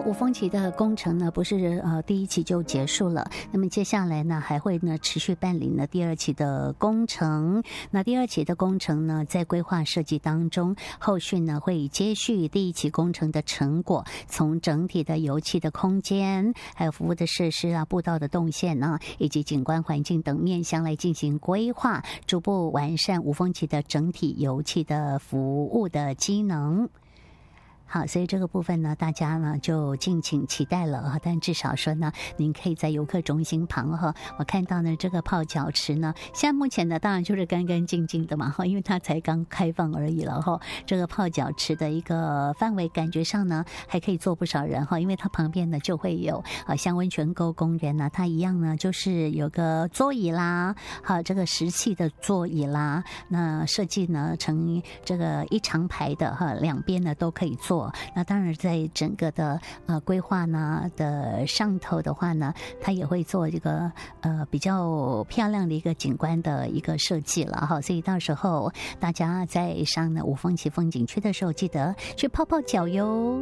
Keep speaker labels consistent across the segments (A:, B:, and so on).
A: 五峰旗的工程呢，不是第一期就结束了，那么接下来呢还会呢持续办理呢第二期的工程。那第二期的工程呢，在规划设计当中，后续呢会接续第一期工程的成果，从整体的油气的空间，还有服务的设施啊、步道的动线呢，以及景观环境等面向来进行规划，逐步完善五峰旗的整体油气的服务的机能。好，所以这个部分呢，大家呢就敬请期待了啊。但至少说呢，您可以在游客中心旁哈，我看到呢这个泡脚池呢，现在目前呢当然就是干干净净的嘛哈，因为它才刚开放而已了哈。这个泡脚池的一个范围感觉上呢，还可以坐不少人哈，因为它旁边呢就会有像温泉沟公园呢，它一样呢就是有个座椅啦，好这个石器的座椅啦，那设计呢成这个一长排的哈，两边呢都可以坐。那当然在整个的规划呢的上头的话呢，它也会做这个比较漂亮的一个景观的一个设计了哈，所以到时候大家在上呢五峰旗风景区的时候，记得去泡泡脚哟。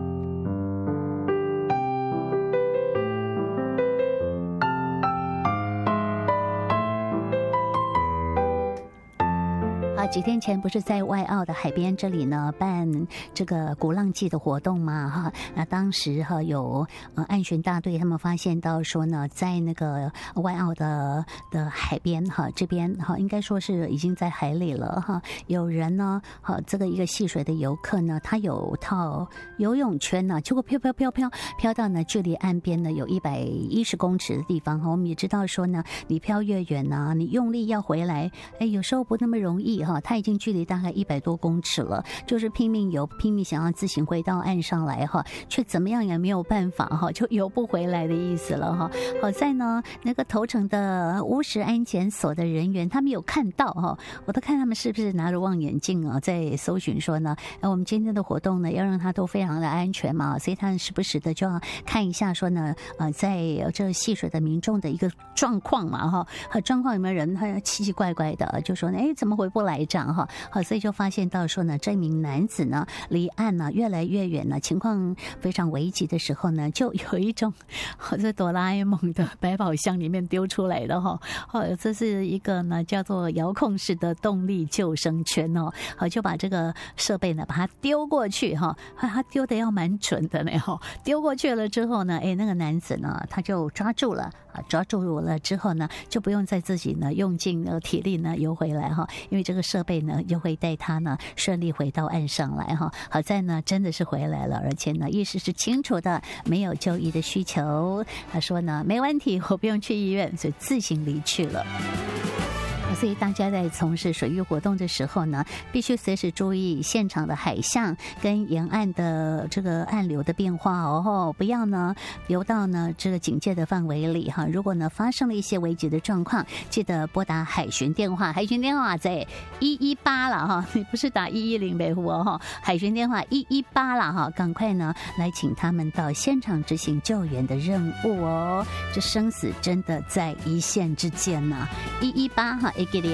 A: 几天前不是在外澳的海边这里呢办这个鼓浪屿的活动嘛哈，那当时哈有岸巡大队他们发现到说呢，在那个外澳的海边哈，这边哈应该说是已经在海里了哈，有人呢哈这个一个戏水的游客呢，他有套游泳圈呢，结果飘到呢距离岸边呢有110公尺的地方哈，我们也知道说呢，你飘越远呢，你用力要回来，有时候不那么容易哈。它已经距离大概100多公尺了，就是拼命游，拼命想要自行回到岸上来哈，却怎么样也没有办法哈，就游不回来的意思了哈。好在呢，那个头城的乌石安检所的人员，他们有看到哈，我都看他们是不是拿着望远镜啊，在搜寻说呢，我们今天的活动呢，要让它都非常的安全嘛，所以他们时不时的就要看一下说呢，在这戏水的民众的一个状况嘛哈，状况有没有人他奇奇怪怪的，就说呢，怎么回不来这样哈，好，所以就发现到说呢，这名男子呢离岸呢越来越远了，情况非常危急的时候呢，就有一种好像哆啦 A 梦的百宝箱里面丢出来的哈，好，这是一个呢叫做遥控式的动力救生圈哦，好，就把这个设备呢把它丢过去哈，他丢的要蛮准的呢哈，丢过去了之后呢，那个男子呢他就抓住了之后呢，就不用再自己呢用尽体力呢游回来哈，因为这个设备呢就会带他呢顺利回到岸上来哈。好在呢真的是回来了，而且呢意识是清楚的，没有就医的需求。他说呢没问题，我不用去医院，所以自行离去了。所以大家在从事水域活动的时候呢，必须随时注意现场的海象跟沿岸的这个岸流的变化哦，不要呢游到呢这个警戒的范围里哈。如果呢发生了一些危急的状况，记得拨打海巡电话，海巡电话在118了哈，你不是打110北湖哦哈，海巡电话118了哈，赶快呢来请他们到现场执行救援的任务哦。这生死真的在一线之间呐，118哈。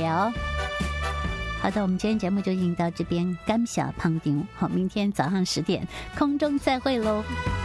A: 好的，我们今天节目就进行到这边，感谢捧场。好，明天早上10点空中再会喽。